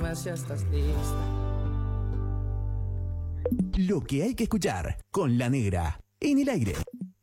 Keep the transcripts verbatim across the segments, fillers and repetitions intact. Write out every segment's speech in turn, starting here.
más, ya estás lista. Lo que hay que escuchar con La Negra en el aire.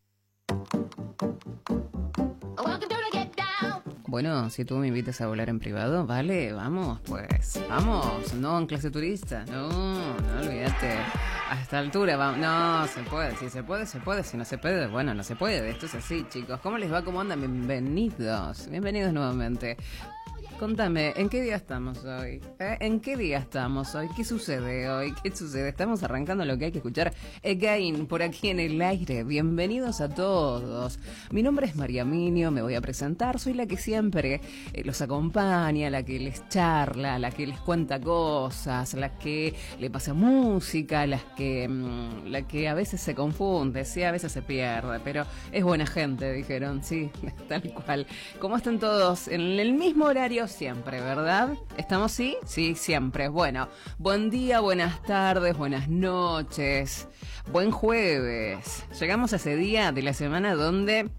Bueno, si tú me invitas a volar en privado, vale, vamos, pues, vamos, no en clase turista, no, no, olvídate, a esta altura, vamos, no, se puede, si se puede, se puede, si no se puede, bueno, no se puede, esto es así, chicos, ¿cómo les va, cómo andan? Bienvenidos, bienvenidos nuevamente. Contame, ¿en qué día estamos hoy? ¿Eh? ¿En qué día estamos hoy? ¿Qué sucede hoy? ¿Qué sucede? Estamos arrancando lo que hay que escuchar again, por aquí en el aire. Bienvenidos a todos. Mi nombre es María Minio, me voy a presentar. Soy la que siempre eh, los acompaña, la que les charla, la que les cuenta cosas, la que le pasa música, las que, mmm, la que a veces se confunde, sí, a veces se pierde, pero es buena gente, dijeron, sí, tal cual. ¿Cómo están todos? En el mismo horario siempre, ¿verdad? ¿Estamos sí? Sí, siempre. Bueno, buen día, buenas tardes, buenas noches, buen jueves. Llegamos a ese día de la semana donde,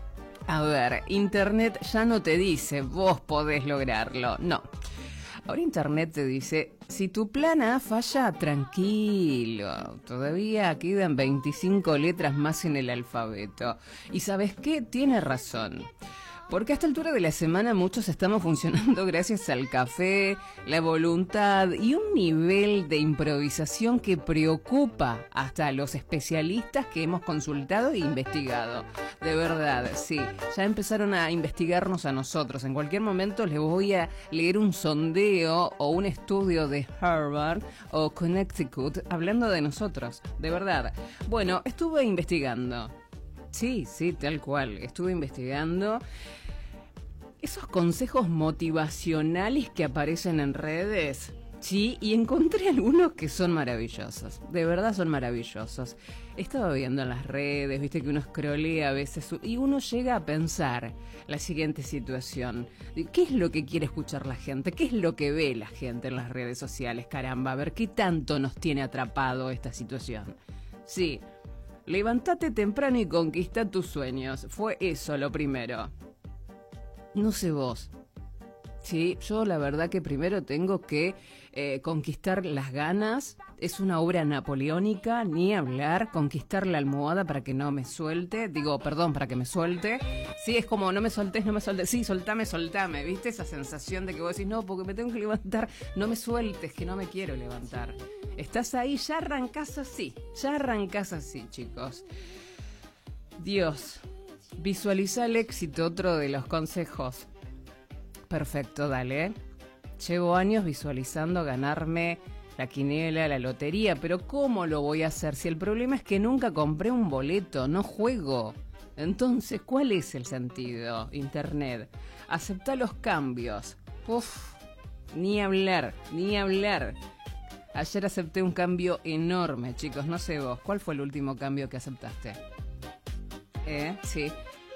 a ver, Internet ya no te dice vos podés lograrlo, no. Ahora Internet te dice, si tu plan A falla, tranquilo, todavía quedan veinticinco letras más en el alfabeto. ¿Y sabes qué? Tiene razón. Porque a esta altura de la semana muchos estamos funcionando gracias al café, la voluntad y un nivel de improvisación que preocupa hasta a los especialistas que hemos consultado e investigado. De verdad, sí, ya empezaron a investigarnos a nosotros. En cualquier momento les voy a leer un sondeo o un estudio de Harvard o Connecticut hablando de nosotros, de verdad. Bueno, estuve investigando. Sí, sí, tal cual. Estuve investigando esos consejos motivacionales que aparecen en redes. Sí, y encontré algunos que son maravillosos. De verdad son maravillosos. Estaba viendo en las redes, viste que uno scrollea a veces y uno llega a pensar la siguiente situación. ¿Qué es lo que quiere escuchar la gente? ¿Qué es lo que ve la gente en las redes sociales? Caramba, a ver, ¿qué tanto nos tiene atrapado esta situación? Sí. Levántate temprano y conquista tus sueños. Fue eso lo primero. No sé vos. Sí, yo la verdad que primero tengo que eh, conquistar las ganas. Es una obra napoleónica, ni hablar. Conquistar la almohada para que no me suelte. Digo, perdón, para que me suelte. Sí, es como, no me soltés, no me soltés. Sí, soltame, soltame. ¿Viste esa sensación de que vos decís, no, porque me tengo que levantar? No me sueltes, que no me quiero levantar. Estás ahí, ya arrancás así. Ya arrancás así, chicos. Dios, visualiza el éxito, otro de los consejos. Perfecto, dale. Llevo años visualizando ganarme la quiniela, la lotería, pero ¿cómo lo voy a hacer? Si el problema es que nunca compré un boleto, no juego. Entonces, ¿cuál es el sentido? Internet. Acepta los cambios. Uf, ni hablar, ni hablar. Ayer acepté un cambio enorme, chicos, no sé vos. ¿Cuál fue el último cambio que aceptaste? ¿Eh? Sí.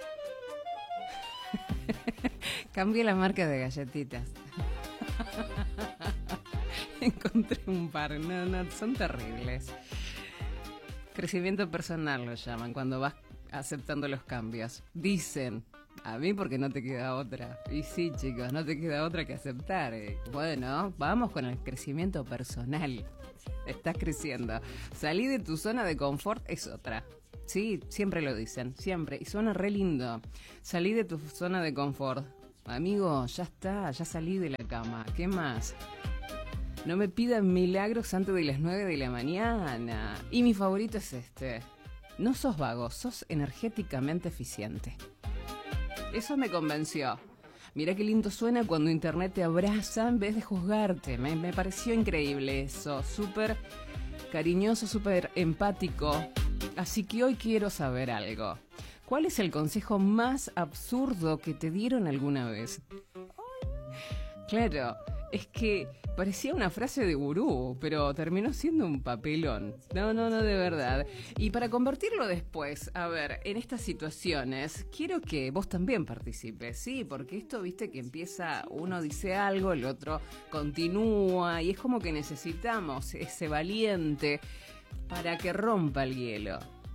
Cambié la marca de galletitas. Encontré un par, no, no, son terribles. Crecimiento personal lo llaman, cuando vas aceptando los cambios. Dicen, a mí porque no te queda otra. Y sí, chicos, no te queda otra que aceptar. Eh. Bueno, vamos con el crecimiento personal. Estás creciendo. Salí de tu zona de confort es otra. Sí, siempre lo dicen, siempre. Y suena re lindo. Salí de tu zona de confort. Amigo, ya está, ya salí de la cama. ¿Qué más? No me pidan milagros antes de las nueve de la mañana. Y mi favorito es este. No sos vago, sos energéticamente eficiente. Eso me convenció. Mirá qué lindo suena cuando Internet te abraza en vez de juzgarte. Me, me pareció increíble eso. Súper cariñoso, súper empático. Así que hoy quiero saber algo. ¿Cuál es el consejo más absurdo que te dieron alguna vez? Claro, es que parecía una frase de gurú, pero terminó siendo un papelón. No, no, no, de verdad. Y para convertirlo después, a ver, en estas situaciones, quiero que vos también participes, ¿sí? Porque esto, viste, que empieza, uno dice algo, el otro continúa, y es como que necesitamos ese valiente para que rompa el hielo.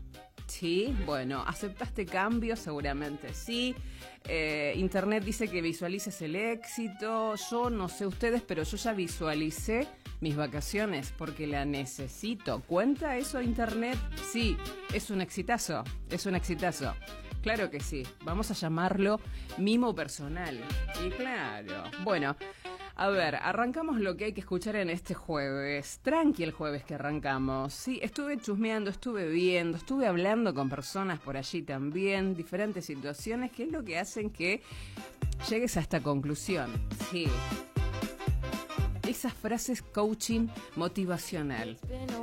Sí, bueno, ¿aceptaste cambios? Seguramente sí. Eh, Internet dice que visualices el éxito. Yo no sé ustedes, pero yo ya visualicé mis vacaciones porque la necesito. ¿Cuenta eso Internet? Sí, es un exitazo, es un exitazo. Claro que sí, vamos a llamarlo mimo personal. Y claro, bueno, a ver, arrancamos lo que hay que escuchar en este jueves. Tranqui el jueves que arrancamos. Sí, estuve chusmeando, estuve viendo, estuve hablando con personas por allí también, diferentes situaciones, que es lo que hacen que llegues a esta conclusión. Sí. Esas frases coaching motivacional.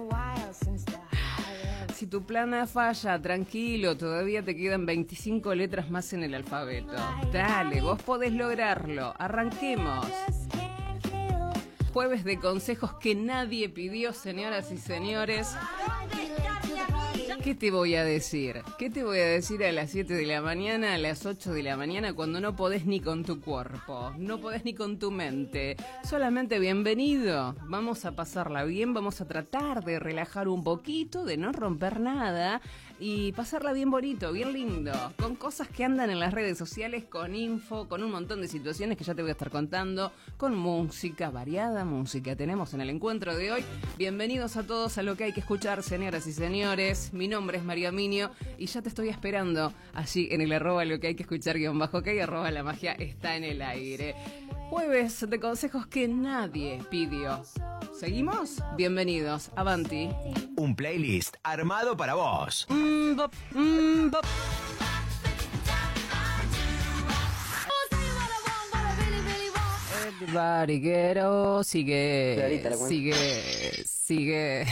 Si tu plana falla, tranquilo, todavía te quedan veinticinco letras más en el alfabeto. Dale, vos podés lograrlo. Arranquemos. Jueves de consejos que nadie pidió, señoras y señores. ¿Qué te voy a decir? ¿Qué te voy a decir a las siete de la mañana, a las ocho de la mañana, cuando no podés ni con tu cuerpo, no podés ni con tu mente? Solamente bienvenido. Vamos a pasarla bien, vamos a tratar de relajar un poquito, de no romper nada y pasarla bien bonito, bien lindo, con cosas que andan en las redes sociales, con info, con un montón de situaciones que ya te voy a estar contando, con música, variada música tenemos en el encuentro de hoy. Bienvenidos a todos a lo que hay que escuchar, señoras y señores. Mi nombre es María Minio y ya te estoy esperando allí en el arroba lo que hay que escuchar guión bajo que arroba la magia está en el aire. Jueves de consejos que nadie pidió. ¿Seguimos? Bienvenidos, avanti. Un playlist armado para vos. Mm, bop, mm, bop. Everybody get oh, sigue, sigue, sigue.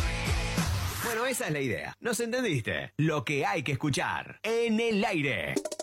Bueno, esa es la idea. ¿Nos entendiste? Lo que hay que escuchar en el aire.